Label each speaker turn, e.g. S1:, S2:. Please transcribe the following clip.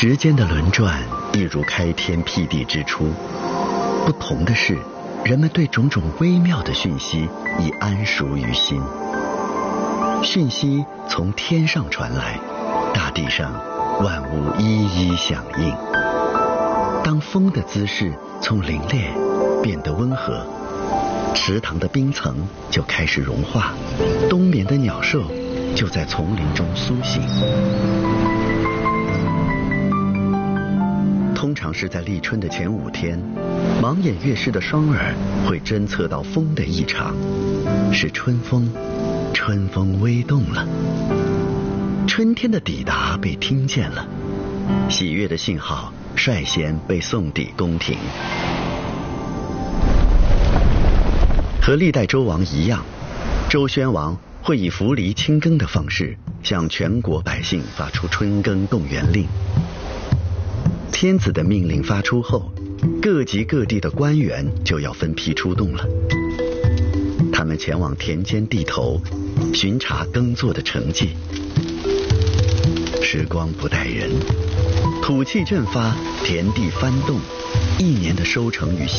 S1: 时间的轮转一如开天辟地之初，不同的是，人们对种种微妙的讯息已谙熟于心。讯息从天上传来，大地上万物一一响应。当风的姿势从凛冽变得温和，池塘的冰层就开始融化，冬眠的鸟兽就在丛林中苏醒。通常是在立春的前5天，盲眼乐师的双耳会侦测到风的异常，是春风，春风微动了，春天的抵达被听见了，喜悦的信号率先被送抵宫廷。和历代周王一样，周宣王会以扶犁清耕的方式向全国百姓发出春耕动员令。天子的命令发出后，各级各地的官员就要分批出动了。他们前往田间地头，巡查耕作的成绩。时光不待人，土气振发，田地翻动，一年的收成与